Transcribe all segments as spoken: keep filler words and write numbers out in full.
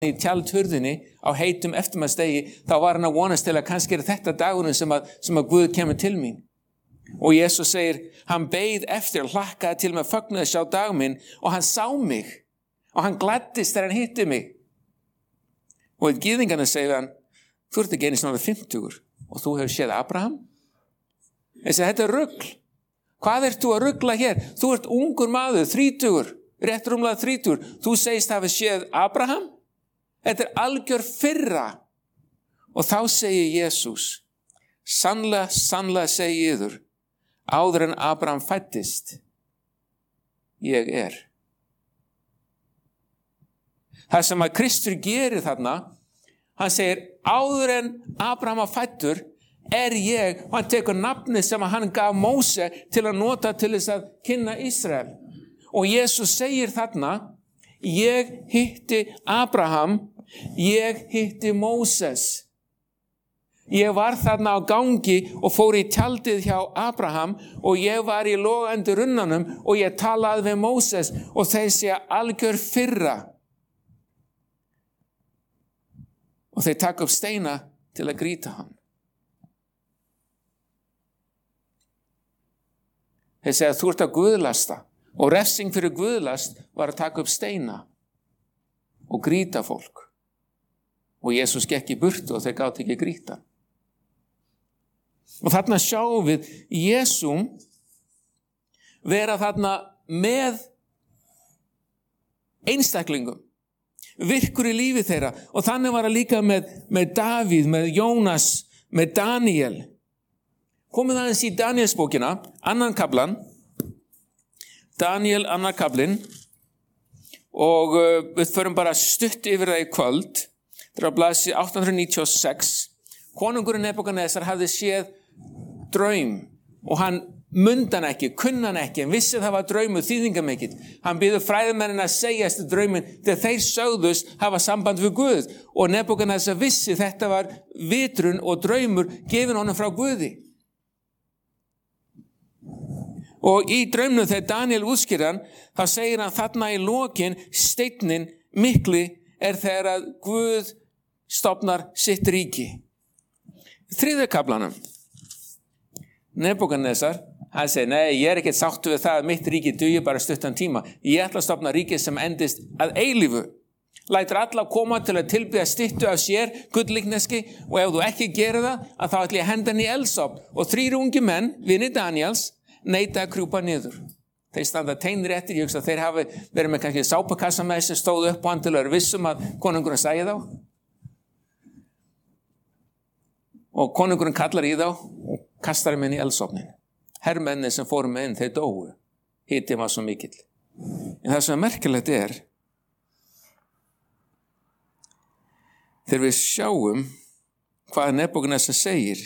í tjaldhurðinni á heitum eftirmatsdegi, þá var hann að vonast til að kannski er þetta dagurinn sem að, sem að Guð kemur til mín. Og Jesús segir, hann beið eftir, hlakkaði til með fögnuði að sjá dag minn og hann sá mig og hann gladdist þegar hann hitti mig. Og í gyðingarna segir hann, þú ert ekki einu svona fimmtugur og þú hefur séð Abraham? Þessi, þetta er rugl. Hvað ert þú að rugla hér? Þú ert ungur maður, þrítugur, rétt rúmlega þrítugur. Þú segist hafa séð Abraham? Þetta er algjör firra. Og þá segir Jesús, sannlega, sannlega segi ég yður, áður en Abraham fæddist, ég er. Það sem að Kristur gerir þarna, hann segir, áður en Abraham var fæddur, er ég, og hann tekur nafnið sem hann gaf Móse til að nota til þess að kynna Ísrael. Og Jesús segir þarna, ég hitti Abraham, ég hitti Móses. Ég var þarna á gangi og fór í tjaldið hjá Abraham og ég var í logandi runnanum og ég talaði við Móses og þeir segja algjör firra. Og þeir taka upp steina til að grýta hann. Þeir segja þú ert að guðlasta og refsing fyrir guðlast var að taka upp steina og grýta fólk. Og Jesús gekk í burtu og þeir gátu ekki grýta. Og þarna sjáum við Jesúm vera þarna með einstaklingum, virkur í lífi þeirra og þannig var það líka með, með Davíð, með Jónas, með Daniel. Komið aðeins í Danielsbókina, annan kaflan, Daniel annar kaflinn og uh, við förum bara stutt yfir það í kvöld. Það er á blaðsíðu átta hundruð níutíu og sex. Konungurinn Nebúkadnesar hafði séð draum og hann mundi hann ekki, kunni hann ekki, en vissi það var draumur þýðingamikill. Hann biður fræðimennina að segja eftir drauminn þegar þeir sögðust hafa samband við Guð og Nebúkadnesar vissi þetta var vitrun og draumur gefin honum frá Guði. Og í draumnum þegar Daniel útskýrir hann, þá segir hann þarna í lokin steinninn mikli er þegar að Guð stofnar sitt ríki. Þriðja kaflanum. Nebúkadnesar, hann segir, nei, ég er ekkert sáttur við það að mitt ríki dugi bara stuttan tíma. Ég ætla að stofna ríki sem endist að eilífu. Lætur alla koma til að tilbiðja styttu af sér, gullíkneski, og ef þú ekki gerir það, að þá ætla ég að henda hann í eldsofn. Og þrír ungi menn, vinir Daniels, neita að krjúpa niður. Þeir standa teinir eftir, ég hugsa að þeir hafi verið með kannski sápakassa með sem stóðu upp og hann til að vera vissum að konungurinn sæði þá. Og konungurinn kallar í þá og kastar þeim inn í eldsofnin. Hermenni sem fórum með inn, þeir dóu. Hitinn var svo mikill. En það sem er merkilegt er, þegar við sjáum hvað Nebúkadnesar segir,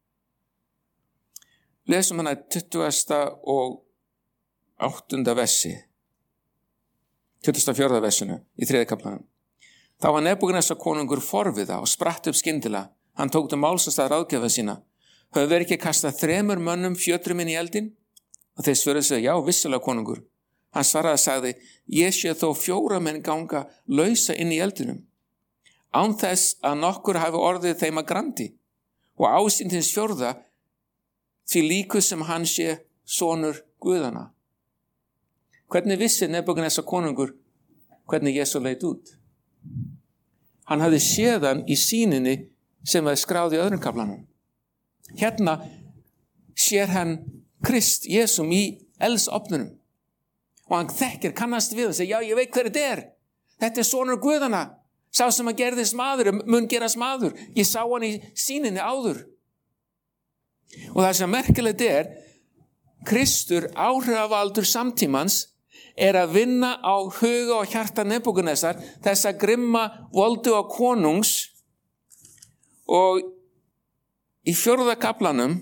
lesum hana tuttugasta og áttunda versi, tuttugasta og fjórða versinu í þriðja kaflanum. Þá var Nebúkadnesar konungur forviða og spratt upp skyndilega. Hann tók til máls að stað ráðgjafa sína. Höfðu verið ekki kastað þremur mönnum fjötrum inn í eldin? Og þeir svöruðu sig, já, vissilega konungur. Hann svaraði og sagði, ég sé þó fjóra menn ganga lausa inn í eldinum. Án þess að nokkur hafi orðið þeim að grandi. Og ásýndins fjórða, því líku sem hann sé sonur Guðana. Hvernig vissi Nebúkadnesar konungur hvernig Jesú leit út? Hann hafði séð hann í sýninni sem var skráð í öðrum kaflanum. Hérna sér hann Krist, Jesúm í eldsofnunum. Og hann þekkir, kannast við og segir, já, ég veit hver þetta er. Þetta er sonur Guðana. Sá sem að gerðist maður, mun gerast maður. Ég sá hann í sýninni áður. Og það sem merkilegt er, Kristur, áhrifavaldur samtímans, er að vinna á huga og hjarta Nebúkadnesar, þessa grimma voldu á konungs. Og í fjórða kaflanum,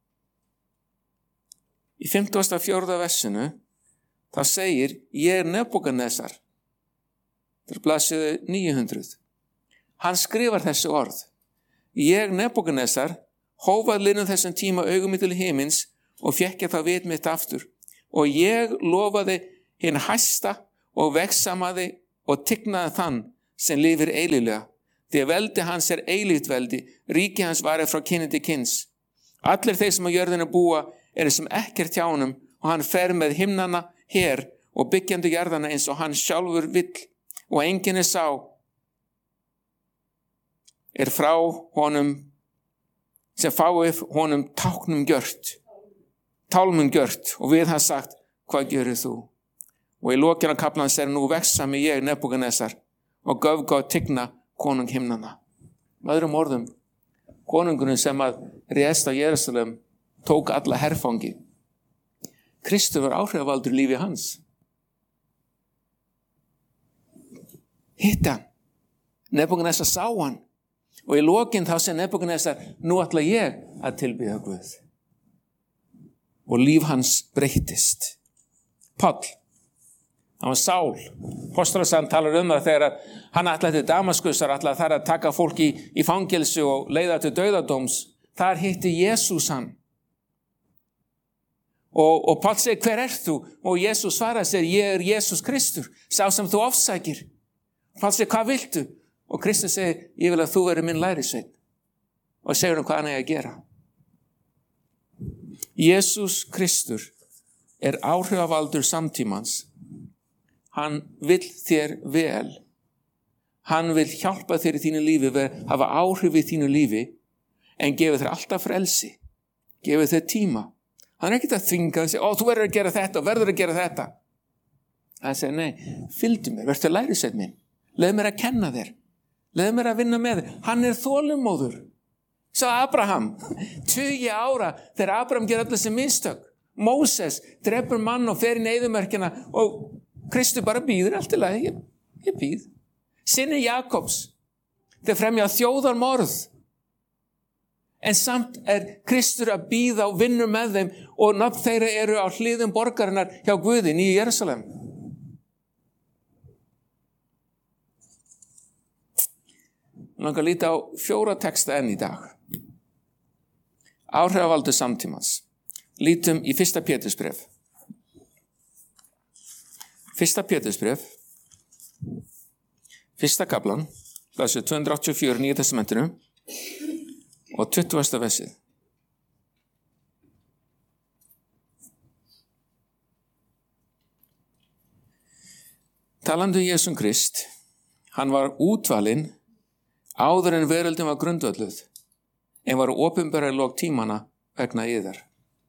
í fimmtugasta og fjórða versinu, þá segir, ég er Nebúkadnesar. Það er blaðsíðu níu hundruð. Hann skrifar þessi orð. Ég, Nebúkadnesar, hófað linnum þessum tíma augum mitt til himins og fékk ég það vit mitt aftur. Og ég lofaði hinn hæsta og vegsamaði og tignaði þann sem lifir eilíflega. Því að veldi hans er eilíft veldi, ríki hans varir frá kyni til kyns. Allir þeir sem á jörðinu búa eru sem ekkert hjá honum og hann fer með himnana her og byggjandi jarðana eins og hann sjálfur vill og enginn er sá er frá honum sem fái honum táknum gjört, tálmum gjört og við hann sagt, hvað gerir þú? Og í lokinu af kaflanum segir nú veksami ég Nebúkadnesar og göfgá tigna konung himnana. Með öðrum orðum, konungurinn sem að réðst á Jerúsalem tók alla herfangi. Kristur var áhrifavaldur í lífi hans. Hitt hann. Nebúkadnesar sá hann. Og í lokinn þá segir Nebúkadnesar, nú ætla ég að tilbiðja Guð. Og líf hans breyttist. Páll, hann var Sál. Póstolasagan talar um það þegar hann ætlaði til Damaskusar, ætlaði þar að taka fólk í, í fangelsi og leiða til dauðadóms. Þar hitti Jesús hann. Og, og Páll segir, hver ert þú? Og Jesús svaraði, segir, ég er Jesús Kristur, sá sem þú ofsækir. Páll segir, hvað viltu? Og Kristur segir, ég vil að þú veri minn lærisveinn. Og segir hann hvað hann eigi að gera. Jesús Kristur er áhrifavaldur samtímans. Hann vill þér vel. Hann vill hjálpa þér í þínu lífi, hafa áhrif í þínu lífi, en gefur þér alltaf frelsi. Gefur þér tíma. Hann er ekkert að þvinga þess, ó, þú verður að gera þetta og verður að gera þetta. Hann segir, nei, fylgdu mér, verður lærisveinn minn. Leð mér að kenna þér. Leð mér að vinna með þér. Hann er þolinmóður. Sá Abraham, tugi ára, þegar Abraham gerir allir sem mistök. Móses drepur mann og fer inn í eyðimörkina og Kristur bara býður allt í lagi. Ég, ég býð. Synir Jakobs, þeir fremja þjóðarmorð. En samt er Kristur að býða og vinnur með þeim og nafn þeirra eru á hliðum borgarinnar hjá Guði í Jerúsalem. Ég langar að líta á fjóra texta enn í dag. Áhrifavaldur samtímans. Lítum í fyrsta Pétursbréf. Fyrsta Pétursbréf. Fyrsta kaflan, blaðsíða tvö hundruð áttatíu og fjögur í Nýja testamentinu og tuttugasta versið. Talandi um Jesúm Krist, hann var útvalinn áður en veröldin var grundvölluð, en var opinberað í lok tímana vegna yðar.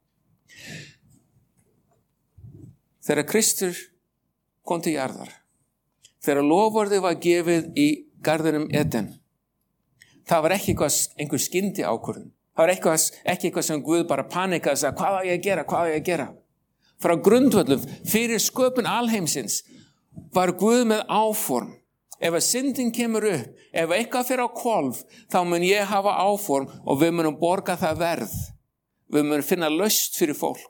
Þegar Kristur kom til jarðar, þegar loforðið var gefið í garðinum Eden, það var ekki eitthvað, einhver skyndi ákvörðun. Það var eitthvað, ekki eitthvað sem Guð bara panikaði og sagði, hvað á ég að gera, hvað á ég að gera? Frá grundvöllum, fyrir sköpun alheimsins, var Guð með áform. Ef að syndin kemur upp, ef eitthvað fyrir á hvolf, þá mun ég hafa áform og við munum borga það verð. Við munum finna lausn fyrir fólk.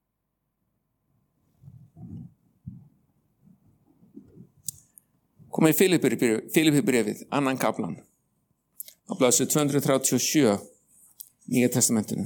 Komið í Filippíbrefið, annan kaflan, á blaðsíðu tvö hundruð þrjátíu og sjö, Nýja testamentinu.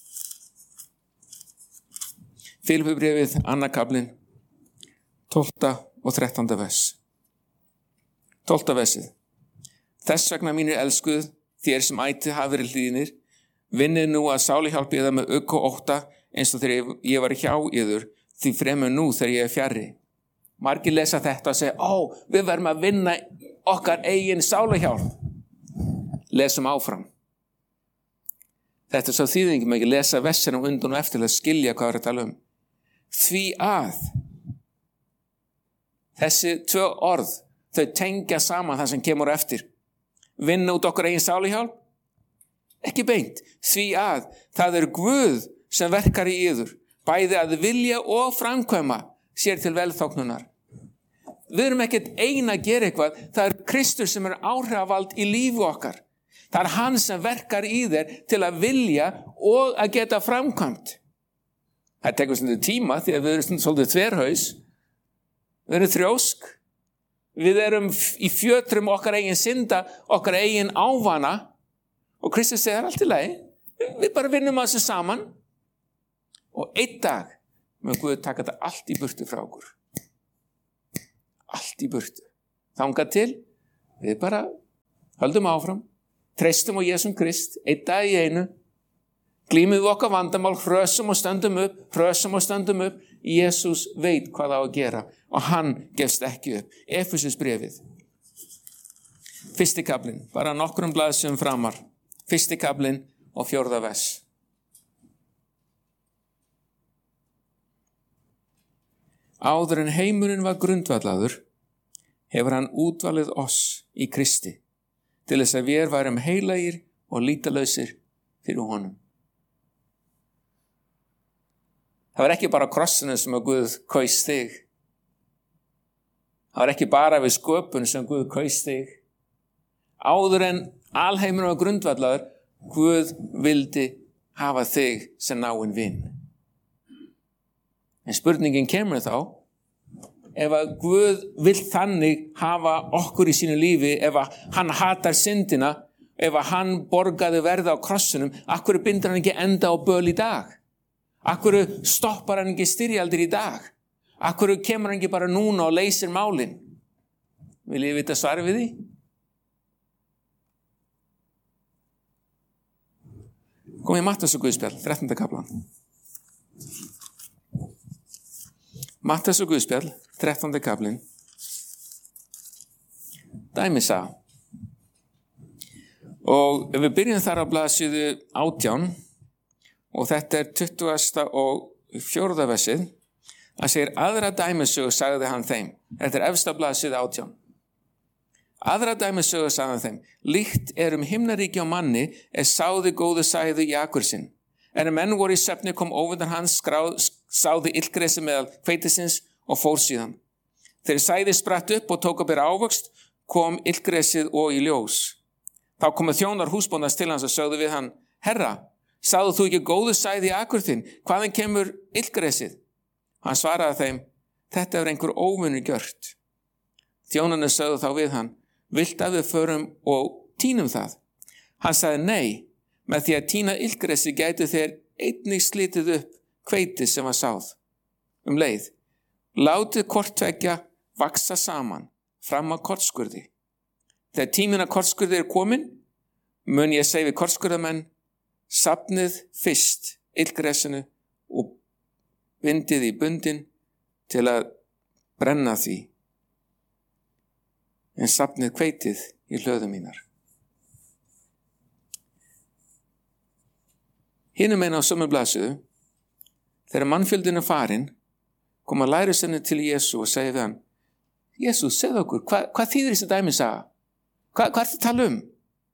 Filippíbrefið, annan kaflinn, tólfta og þrettánda vers. Tólfta versið. Þess vegna mínir elskuð, þér sem ætið hafi verið hlýðnir, vinnið nú að sáli hjálpi yðar með ugg og ótta, eins og þegar ég var hjá yður, því fremur nú þegar ég er fjarri. Margir lesa þetta og segja, ó, við verðum að vinna okkar eigin sáluhjálp. Lesum áfram. Þetta er svo þýðingum ekki lesa versin og undan og eftir að skilja hvað er að tala um. Því að þessi tvö orð, þau tengja saman það sem kemur eftir. Vinna út okkar eigin sáluhjálp? Ekki beint. Því að það er Guð sem verkar í yður, bæði að vilja og framkvæma sér til velþóknunar. Við erum ekkert ein að gera eitthvað, það er Kristur sem er áhrifavald í lífi okkar. Það er hann sem verkar í þér til að vilja og að geta framkvæmt. Það tekur stundu tíma því að við erum svolítið þverhaus, við erum þrjósk, við erum í fjötrum okkar eigin synda, okkar eigin ávana og Kristur segir allt í lagi, við bara vinnum að þessu saman og einn dag mun Guð taka þetta allt í burtu frá okkur. Allt í burtu. Þangað til Við bara höldum áfram, treystum á Jesum Krist, einn dag í einu, glímum við okkar vandamál, hrösum og stöndum upp, hrösum og stöndum upp. Jesús veit hvað á að gera og hann gefst ekki upp. Efesus bréfið. Fyrsti kaflinn, bara nokkrum blaðsum framar. Fyrsti kaflinn og fjórða vers. Áður en heimurinn var grundvallaður, hefur hann útvalið oss í Kristi til þess að við værum heilagir og lítalausir fyrir honum. Það var ekki bara krossinu sem að Guð kaus þig. Það var ekki bara við sköpun sem Guð kaus þig. Áður en alheimurinn var grundvallaður, Guð vildi hafa þig sem náinn vin. En spurningin kemur þá, ef að Guð vill þannig hafa okkur í sínu lífi, ef að hann hatar syndina, ef að hann borgaði verða á krossinum, af hverju bindur hann ekki enda á böl í dag? Af hverju stoppar hann ekki styrjaldir í dag? Af hverju kemur hann ekki bara núna og leysir málin? Vil ég vita svarið við því? Kom í Mattheusar guðspjall, þrettánda kaflan. Mattheusar guðspjall, þrettánda kaflinn. Dæmisaga. Og ef við byrjum þar á blaðsíðu átján, og þetta er tuttugasta og fjórða versið, það segir aðra dæmisögu sagði hann þeim. Þetta er efsta blaðsíðu átján. Aðra dæmisögu sagði hann þeim. Líkt er um himnaríki á manni er sáði góðu sæðu í akur sinn. En menn voru í svefni kom óvindan hans, skráð, sáði illgresi meðal hveitisins og fór síðan. Þegar sæði spratt upp og tók að bera ávöxt, kom illgresið og í ljós. Þá komu þjónar húsbóndans til hans og sögðu við hann, Herra, sáðu þú ekki góðu sæði í akur þinn? Hvaðan kemur illgresið? Hann svaraði þeim, þetta er einhver óvinur gjört. Þjónarnir sögðu þá við hann, vilt að við förum og tínum það? Hann sagði, nei, með því að tína illgresi gætu þeir einnig slitið upp hveiti sem var sáð. Um leið, látið hvort tveggja vaksa saman fram að kortskurði. Þegar tíminn að kortskurði er komin, mun ég segja við kortskurðamenn, safnið fyrst illgresinu og bindið í bundin til að brenna því, en safnið hveitið í hlöðu mínar. Hinum eina á sömu blaðsíðu, þegar mannfjöldin er farin, koma lærisveinarnir til Jesú og segja við hann, Jesú, segð okkur, hva, hvað þýðir þessi dæmisaga? Hva, hvað ertu að tala um?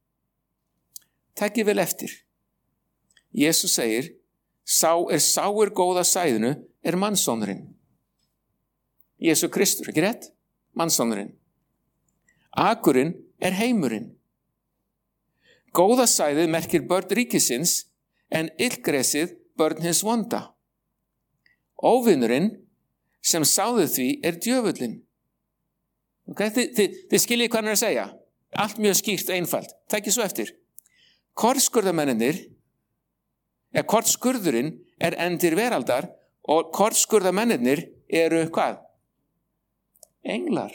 Takið vel eftir. Jesú segir, sá er sáir góða sæðinu er mannssonurinn. Jesú Kristur, ekki rétt? Mannssonurinn. Akurinn er heimurinn. Góða sæðið merkir börn ríkisins en illgresið börn hins vonda. Óvinurinn sem sáðu því er djöfullinn. Okay? Þið, þið, þið skiljið hvað hann er að segja. Allt mjög skýrt og einfalt. Takið svo eftir. Kortskurðamennir eða kortskurðurinn er endir veraldar og kortskurðamennir eru hvað? Englar.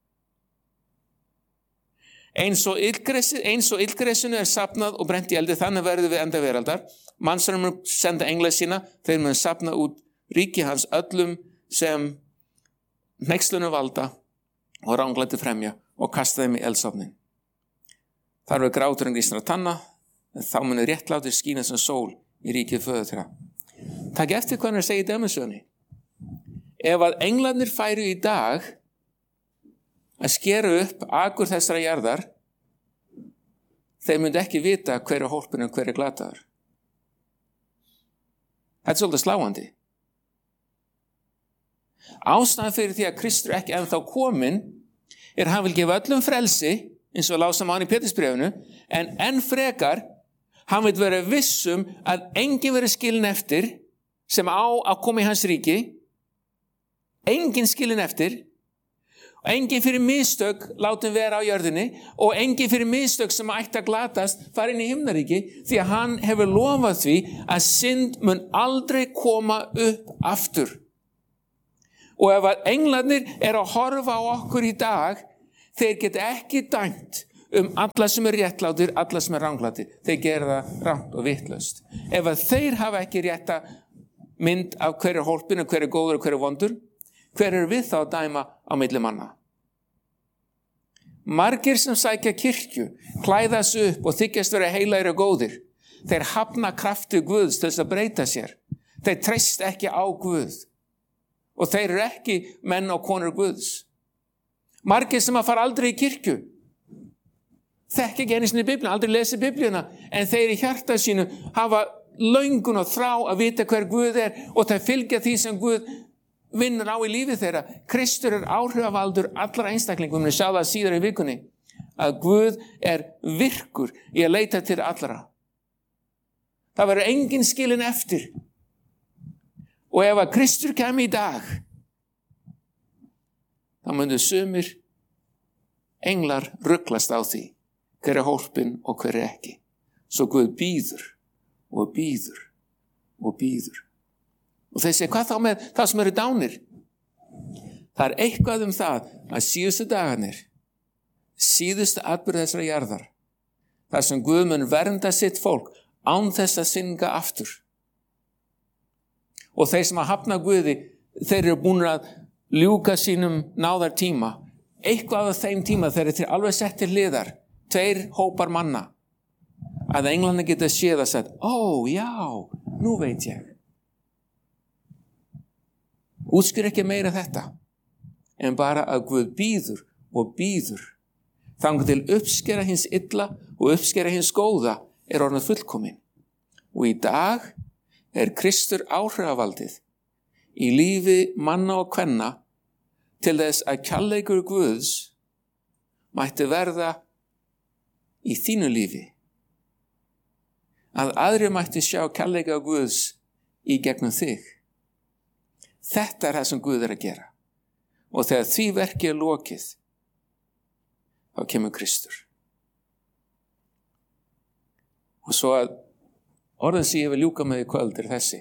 Eins og illgresinu er safnað og brent í eldi, þannig verður við enda veraldar. Mannsarnir senda engla sína, þeir mun safna út ríki hans öllum sem hneykslunum valda og ranglæti fremja og kasta þeim í eldsofnin. Þar verður gráturinn grísnar að tanna, en þá munir réttlátir skína sem sól í ríkið föður þeirra. Takk eftir hvað hann er að segja í dæmisögunni. Ef að englarnir færu í dag að skera upp akur þessara jarðar, þeir myndi ekki vita hver er hólpinn og hver er glataður. Þetta er svolítið sláandi. Ástæðan fyrir því að Kristur ekki ennþá kominn er hann vil gefa öllum frelsi, eins og lásam hann í Pétursbréfinu, en enn frekar hann vil vera vissum að enginn veri skilin eftir sem á að koma í hans ríki, enginn skilin eftir, og enginn fyrir mistök látum vera á jörðinni og enginn fyrir mistök sem ætti að glatast fara inn í himnaríki, því að hann hefur lofað því að synd mun aldrei koma upp aftur. Og ef að englarnir er að horfa á okkur í dag, þeir geta ekki dæmt um alla sem er réttlátir, alla sem er ranglátir. Þeir gera það rangt og vitlaust. Ef að þeir hafa ekki rétta mynd af hver er hólpinn og hver er góður og hver er vondur, hver er við þá að dæma á milli manna? Margir sem sækja kirkju, klæða sig upp og þykjast vera heilagir og góðir. Þeir hafna krafti Guðs til þess að breyta sér. Þeir treyst ekki á Guð. Og þeir eru ekki menn og konur Guðs. Margir sem að fara aldrei í kirkju. Þekki ekki einu sinni í Biblíuna, aldrei lesi Biblíuna, en þeir í hjarta sínu hafa löngun og þrá að vita hver Guð er og þeir fylgja því sem Guð vinnur á í lífi þeirra. Kristur er áhrifavaldur allra einstaklingum. Við sjá það síðar í vikunni að Guð er virkur í að leita til allra. Það verður engin skilin eftir. Og ef að Kristur kemi í dag, þá myndu sumir englar ruglast á því hver er hólpinn og hver er ekki. Svo Guð bíður og bíður og bíður. Og þeir segja, hvað þá með það sem eru dánir? Það er eitthvað um það að síðustu dagarnir, síðustu atburð þessara jarðar, þar sem Guð mun vernda sitt fólk án þess að synga aftur. Og þeir sem að hafna Guði, þeir eru búin að ljúka sínum náðar tíma. Eitthvað af þeim tíma þeir eru alveg sett til hliðar, tveir hópar manna, að englarnir geta séð og sagt, ó, já, nú veit ég. Útskýr ekki meira þetta, en bara að Guð bíður og bíður. Þangað til uppskera hins illa og uppskera hins góða er orðið fullkomin. Og í dag er Kristur áhrifavaldið í lífi manna og kvenna til þess að kærleikur Guðs mætti verða í þínu lífi. Að aðrir mætti sjá kærleika Guðs í gegnum þig. Þetta er það sem Guð er að gera. Og þegar því verki er lokið, þá kemur Kristur. Og svo að orðin sem ég vil ljúka með í kvöld er þessi.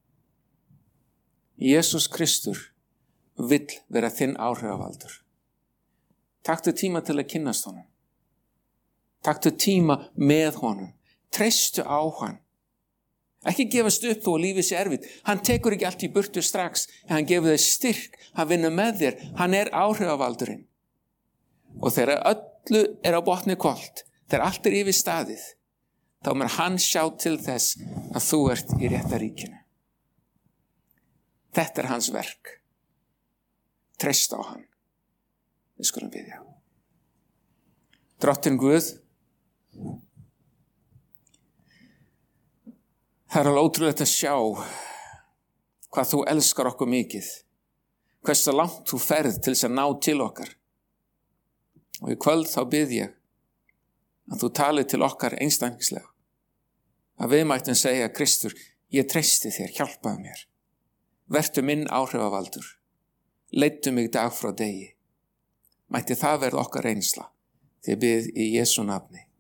Jesús Kristur vill vera þinn áhrifavaldur. Taktu tíma til að kynnast honum. Taktu tíma með honum. Treystu á hann. Ekki gefast upp þó að lífið sé erfitt. Hann tekur ekki allt í burtu strax, en hann gefur þér styrk. Hann vinnur með þér. Hann er áhrifavaldurinn. Og þegar öllu er á botni hvolft, þegar allt er yfir staðið, þá mun hann sjá til þess að þú ert í rétta ríkinu. Þetta er hans verk. Treystu á hann. Við skulum biðja. Drottinn Guð, það er alveg ótrúlegt að sjá hvað þú elskar okkur mikið. Hversu langt þú ferð til þess að ná til okkar. Og í kvöld þá bið ég að þú talið til okkar einstaklingslega. Að við mættum segja, Kristur, ég treysti þér, hjálpaðu mér. Vertu minn áhrifavaldur. Leiddu mig dag frá degi. Mætti það verða okkar reynsla. Þið bið í Jesú nafni.